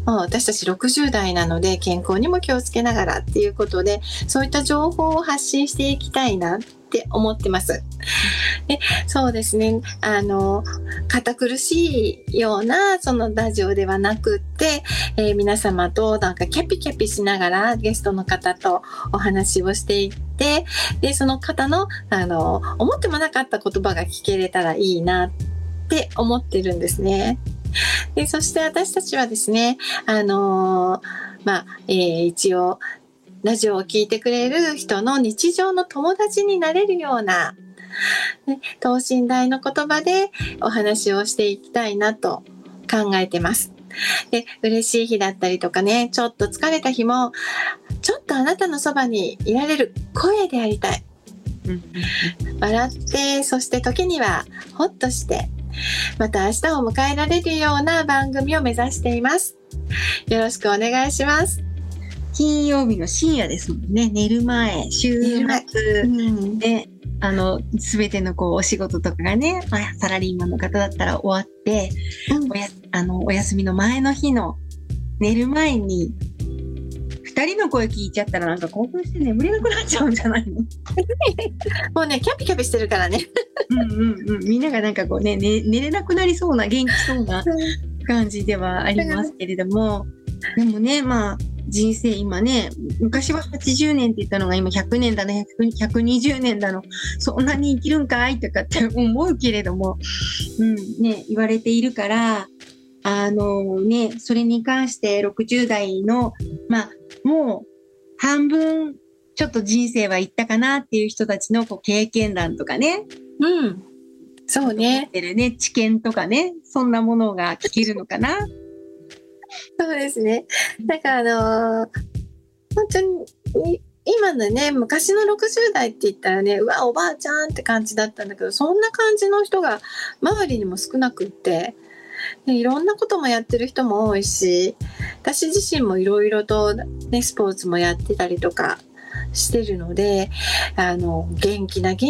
私たち60代なので健康にも気をつけながらっていうことで、そういった情報を発信していきたいなって思ってます。で、そうですね、堅苦しいようなそのラジオではなくって、皆様となんかキャピキャピしながらゲストの方とお話をしていって、でその方の思ってもなかった言葉が聞けれたらいいなって思ってるんですね。でそして私たちはですね、一応ラジオを聞いてくれる人の日常の友達になれるような、等身大の言葉でお話をしていきたいなと考えてます。で、嬉しい日だったりとかね、ちょっと疲れた日もちょっとあなたのそばにいられる声でありたい。笑って、そして時にはホッとしてまた明日を迎えられるような番組を目指しています。よろしくお願いします。 金曜日の深夜ですもんね。寝る前、週末で、すべてのお仕事とかがね、サラリーマンの方だったら終わって、お休みの前の日の寝る前に2人の声聞いちゃったらなんか興奮して眠れなくなっちゃうんじゃないの？ もうね、キャピキャピしてるからね。 みんながなんか寝れなくなりそうな、元気そうな感じではありますけれども、でもね、人生今ね、昔は80年って言ったのが今100年だね、120年だの、そんなに生きるんかいとかって思うけれども、言われているから、それに関して60代の、もう半分ちょっと人生はいったかなっていう人たちの経験談とかね。 そうね。 知見とかね、そんなものが聞けるのかな。 そうですね。だから本当に今のね、昔の60代って言ったらね、うわおばあちゃんって感じだったんだけど、そんな感じの人が周りにも少なくって、いろんなこともやってる人も多いし、私自身もいろいろと、スポーツもやってたりとかしてるので、元気な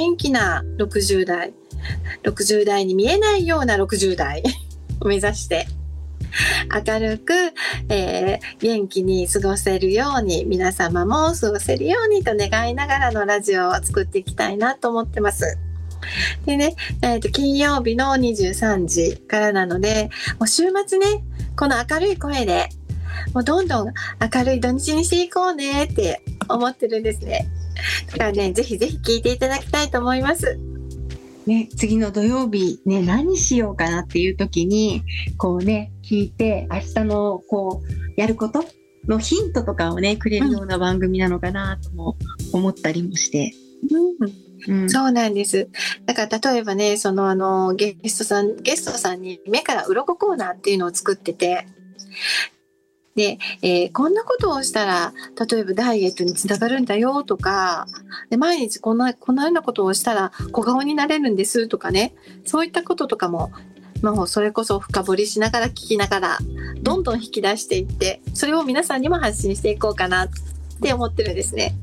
60代に見えないような60代を目指して明るく、元気に過ごせるように、皆様も過ごせるようにと願いながらのラジオを作っていきたいなと思ってます。でね、金曜日の23時からなので、もう週末ね、この明るい声でもうどんどん明るい土日にしていこうねって思ってるんですね。だからね、ぜひぜひ聞いていただきたいと思います。 次の土曜日ね、何しようかなっていう時に聞いて、明日のやることのヒントとかをねくれるような番組なのかなとも思ったりもして、 そうなんです。だから例えばね、そのゲストさんに目から鱗コーナーっていうのを作ってて、で、こんなことをしたら例えばダイエットにつながるんだよとか、で毎日このようなことをしたら小顔になれるんですとかね、そういったこととかももうそれこそ深掘りしながら聞きながらどんどん引き出していって、それを皆さんにも発信していこうかなって思ってるんですね。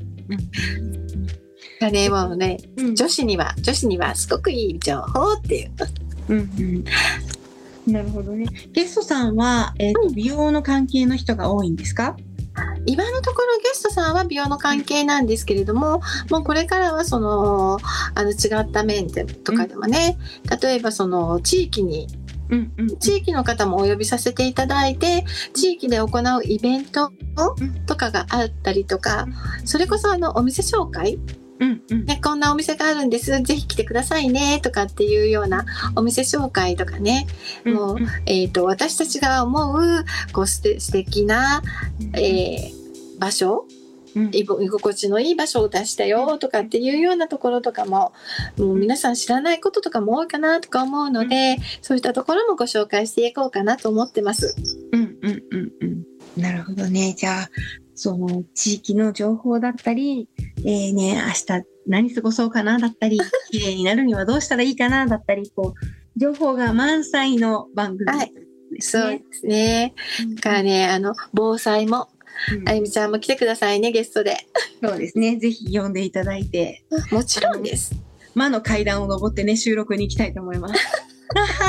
もうね、女子にはすごくいい情報っていう。 なるほどね。ゲストさんは、美容の関係の人が多いんですか？ 今のところゲストさんは美容の関係なんですけれども、もうこれからは違った面とかでもね、例えば地域の方もお呼びさせていただいて、地域で行うイベントとかがあったりとか、それこそお店紹介、こんなお店があるんです、ぜひ来てくださいねとかっていうようなお店紹介とかね、もう、私たちが思う素敵な、場所、居心地のいい場所を出したよとかっていうようなところとかも、もう皆さん知らないこととかも多いかなとか思うので、そういったところもご紹介していこうかなと思ってます。 なるほどね。じゃあその地域の情報だったり、明日何過ごそうかなだったり、綺麗になるにはどうしたらいいかなだったり、情報が満載の番組ですね。 そうですね。だからね、防災もあゆみちゃんも来てくださいね、ゲストで。 そうですね。ぜひ呼んでいただいて。 もちろんです。 魔の階段を登ってね、収録に行きたいと思います。